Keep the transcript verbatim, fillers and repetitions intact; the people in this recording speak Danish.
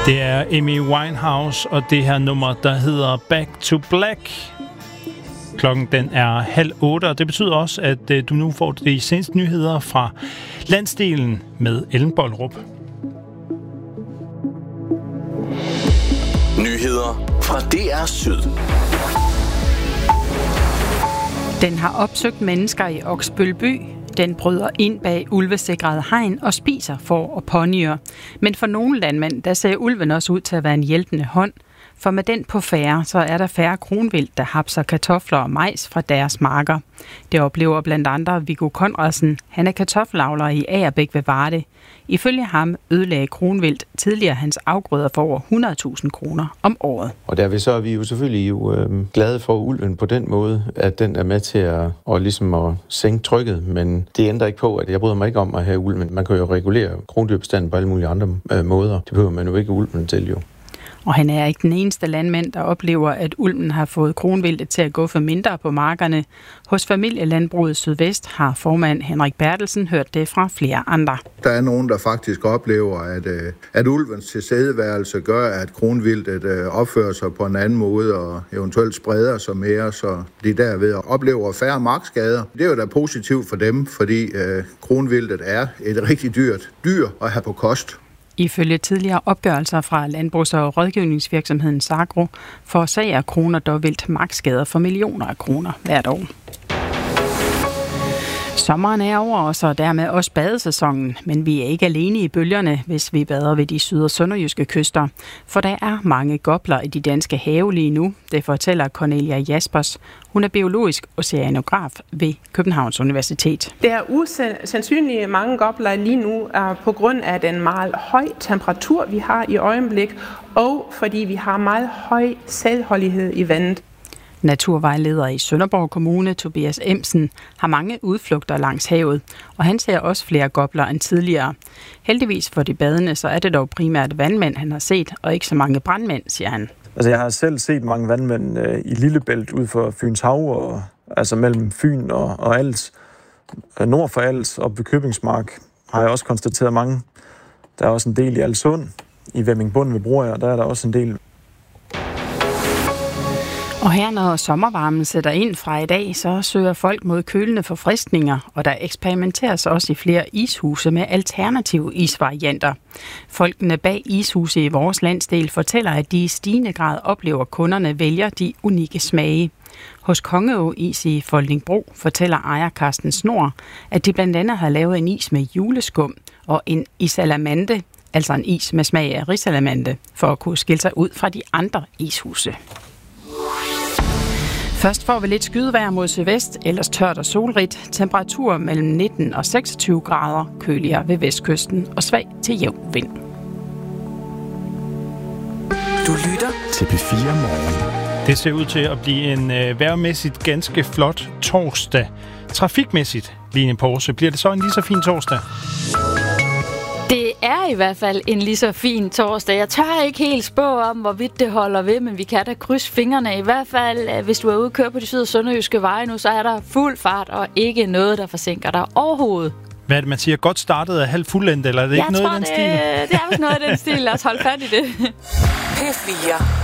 Det er Amy Winehouse og det her nummer, der hedder Back to Black. Klokken den er halv otte, og det betyder også, at øh, du nu får de seneste nyheder fra landsdelen med Ellen Boldrup. Nyheder fra D R Syd. Den har opsøgt mennesker i Oksbølby. Den bryder ind bag ulvesikret hegn og spiser får og ponyer. Men for nogle landmænd, der ser ulven også ud til at være en hjælpende hånd. For med den på færre, så er der færre kronvildt, der hapser kartofler og majs fra deres marker. Det oplever blandt andre Viggo Konradsen. Han er kartoffelavler i Agerbæk ved Varde. Ifølge ham ødelagde kronvildt tidligere hans afgrøder for over hundrede tusind kroner om året. Og derved så er vi jo selvfølgelig jo, øh, glade for ulven på den måde, at den er med til at, og ligesom at sænke trykket. Men det ændrer ikke på, at jeg bryder mig ikke om at have ulven. Man kan jo regulere krondyrbestanden på alle mulige andre øh, måder. Det behøver man jo ikke ulven til jo. Og han er ikke den eneste landmand, der oplever, at ulven har fået kronvildtet til at gå for mindre på markerne. Hos Familielandbruget Sydvest har formand Henrik Bertelsen hørt det fra flere andre. Der er nogen, der faktisk oplever, at, at ulvens tilstedeværelse gør, at kronvildtet opfører sig på en anden måde og eventuelt spreder sig mere, så de derved oplever færre markskader. Det er jo da positivt for dem, fordi uh, kronvildtet er et rigtig dyrt dyr at have på kost. Ifølge tidligere opgørelser fra landbrugs- og rådgivningsvirksomheden Sagro forårsager kroner dog vildt markskader for millioner af kroner hvert år. Sommeren er over os, og dermed også badesæsonen, men vi er ikke alene i bølgerne, hvis vi bader ved de syd- og sønderjyske kyster. For der er mange gopler i de danske have lige nu, det fortæller Cornelia Jaspers. Hun er biologisk oceanograf ved Københavns Universitet. Der er usandsynligt mange gopler lige nu på grund af den meget høje temperatur, vi har i øjeblik, og fordi vi har meget høj selvholdighed i vandet. Naturvejleder i Sønderborg Kommune, Tobias Emsen, har mange udflugter langs havet, og han ser også flere gopler end tidligere. Heldigvis for de badende, så er det dog primært vandmænd, han har set, og ikke så mange brandmænd, siger han. Altså, jeg har selv set mange vandmænd øh, i Lillebælt ud for Fyns Hav, og, altså mellem Fyn og, og Als. Nord for Als og ved Købingsmark har jeg også konstateret mange. Der er også en del i Alsund, i Vemmingbund ved Broager, der er der også en del. Og her, når sommervarmen sætter ind fra i dag, så søger folk mod kølende forfriskninger, og der eksperimenteres også i flere ishuse med alternative isvarianter. Folkene bag ishuse i vores landsdel fortæller, at de i stigende grad oplever, at kunderne vælger de unikke smage. Hos Kongeå Is i Foldingbro fortæller ejer Carsten Snor, at de blandt andet har lavet en is med juleskum og en isalamande, altså en is med smag af risalamande, for at kunne skille sig ud fra de andre ishuse. Først får vi lidt skydevejr mod sydvest, ellers tørt og solrigt. Temperatur mellem nitten og seksogtyve grader, køligere ved vestkysten og svag til jævn vind. Du lytter til P fire Morgen. Det ser ud til at blive en øh, vejrmæssigt ganske flot torsdag. Trafikmæssigt, Line Porse, bliver det så en lige så fin torsdag? Det er i hvert fald en lige så fin torsdag. Jeg tør ikke helt spå om, hvorvidt det holder ved, men vi kan da krydse fingrene. I hvert fald, hvis du er ude og køre på de syd- og sønderjyske veje nu, så er der fuld fart og ikke noget, der forsinker dig overhovedet. Hvad er det, man siger? Godt startet af halv fuldendt, eller er det jeg ikke noget tror, i den det, stil? det er også noget i den stil. Lad os holde fat i det. P fire